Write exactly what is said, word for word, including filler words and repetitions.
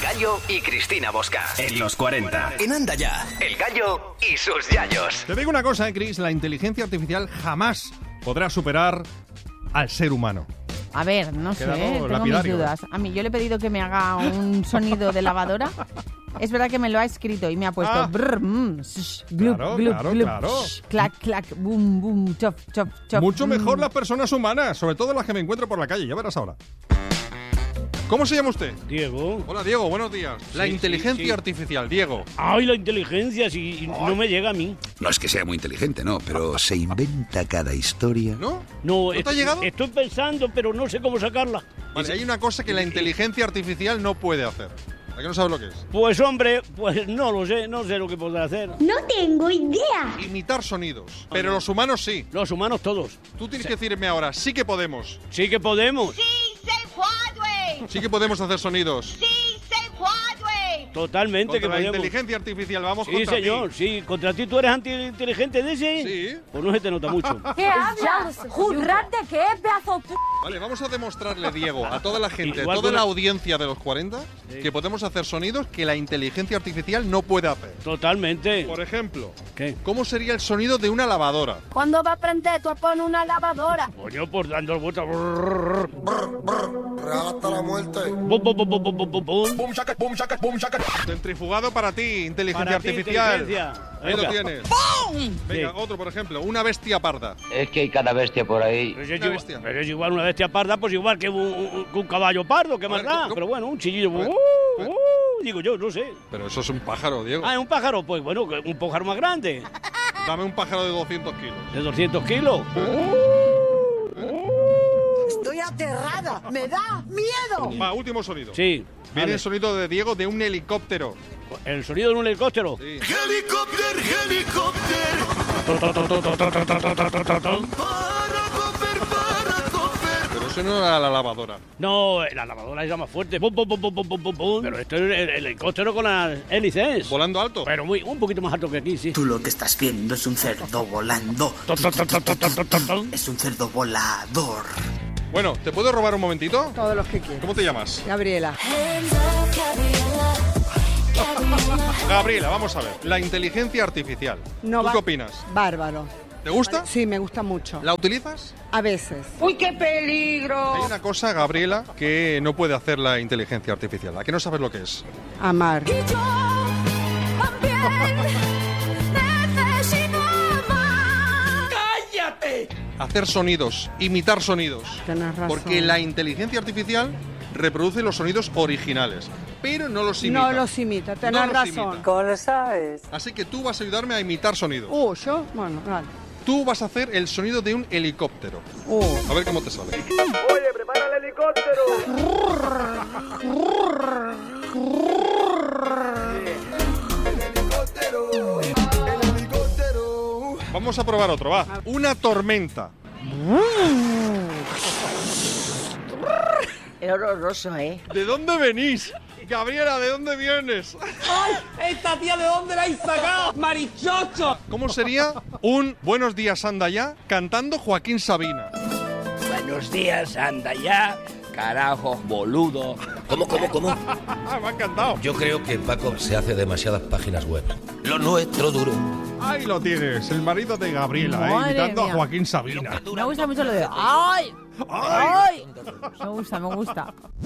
Gallo y Cristina Bosca. En los cuarenta. En Anda Ya. El Gallo y sus yayos. Te digo una cosa, eh, Cris, la inteligencia artificial jamás podrá superar al ser humano. A ver, no sé, tengo lapidario, mis dudas. A mí yo le he pedido que me haga un sonido de lavadora. Es verdad que me lo ha escrito y me ha puesto Ah. brr, mm, shh, glup, Claro, glup, claro, glup, claro. shh, clac, clac, boom, boom, chof, chof, chof. Mucho mm. mejor las personas humanas, sobre todo las que me encuentro por la calle, ya verás ahora. ¿Cómo se llama usted? Diego. Hola, Diego, buenos días. La Sí, inteligencia sí, sí. artificial, Diego. Ay, la inteligencia, si no me llega a mí. No es que sea muy inteligente, no, pero se inventa cada historia. ¿No? No, ¿No te est- ha llegado? Estoy pensando, pero no sé cómo sacarla. Vale, hay una cosa que la inteligencia artificial no puede hacer. ¿A que no sabes lo que es? Pues hombre, pues no lo sé, no sé lo que podrá hacer. No tengo idea. Imitar sonidos. Pero los humanos sí. Los humanos todos. Tú tienes que decirme ahora, sí que podemos. Sí que podemos. Sí se puede. Sí que podemos hacer sonidos. Sí se puede. Totalmente Contra que la podemos. inteligencia artificial, vamos Sí, contra señor, ti. sí. ¿Contra ti tú eres anti-inteligente de ese? Sí. Pues no se te nota mucho. ¿Qué hablas? ¿Jurrar de qué, pedazo p... Vale, vamos a demostrarle, Diego, a toda la gente, a Igual toda que la una- audiencia de los cuarenta, que podemos hacer sonidos que la inteligencia artificial no puede hacer. Totalmente. Por ejemplo, ¿Qué? ¿cómo sería el sonido de una lavadora? ¿Cuándo va a aprender tú a poner una lavadora? Coño, por dando vueltas. Hasta la muerte. Bum, bum, bum, bum, bum, bum, bum. Boom, shaka, boom, shaka, boom, shaka. Centrifugado para ti, inteligencia Para ti, artificial. inteligencia. Ahí lo Venga. tienes. Venga, Sí. otro, por ejemplo, una bestia parda. Es que hay cada bestia por ahí. Pero es, Una igual, bestia. pero es igual una bestia parda, pues igual que un, un- que un caballo pardo, ¿qué más ver, da? ¿cómo? Pero bueno, un chillillo. A ver, uh, a ver. uh, digo yo, no sé. Pero eso es un pájaro, Diego. Ah, es un pájaro, pues bueno, un pájaro más grande, Dame un pájaro de doscientos kilos. de doscientos kilos. Estoy aterrada, me da miedo. Va, último sonido. Sí. Viene vale. el sonido de Diego de un helicóptero. El sonido de un helicóptero. Sí. Helicóptero, helicóptero. Pero eso no era la lavadora. No, la lavadora es la más fuerte. Pum, pum, pum, pum, pum, pum, pum, pum. Pero esto es el, el helicóptero con las hélices. Volando alto. Pero muy, un poquito más alto que aquí, sí. Tú lo que estás viendo es un cerdo volando. Es un cerdo volador. Bueno, ¿te puedo robar un momentito? Todos los que quieran. ¿Cómo te llamas? Gabriela. Gabriela, vamos a ver. La inteligencia artificial. No ¿Tú va- qué opinas? Bárbaro. ¿Te gusta? Sí, me gusta mucho. ¿La utilizas? A veces. ¡Uy, qué peligro! Hay una cosa, Gabriela, que no puede hacer la inteligencia artificial. ¿A qué no sabes lo que es? Amar. Hacer sonidos, imitar sonidos. Tienes razón. Porque la inteligencia artificial reproduce los sonidos originales, pero no los imita. No los imita, tenés No los razón. imita. ¿Cómo lo sabes? Así que tú vas a ayudarme a imitar sonidos. Uh, yo, bueno, vale. Tú vas a hacer el sonido de un helicóptero. Uh. A ver cómo te sale. Oye, prepara el helicóptero. El helicóptero. El helicóptero. Vamos a probar otro, va. Una tormenta. Es horroroso, ¿eh? ¿De dónde venís? Gabriela, ¿de dónde vienes? ¿Esta tía de dónde la has sacado? ¡Marichocho! ¿Cómo sería un Buenos días, anda ya cantando Joaquín Sabina? Buenos días, anda ya. Carajo, boludo. ¿Cómo, cómo, cómo? Me ha encantado. Yo creo que Paco se hace demasiadas páginas web. Lo nuestro duro. Ahí lo tienes, el marido de Gabriela, eh, Madre imitando mía. a Joaquín Sabina. Me gusta mucho lo de ¡ay! ¡Ay! Me gusta, me gusta.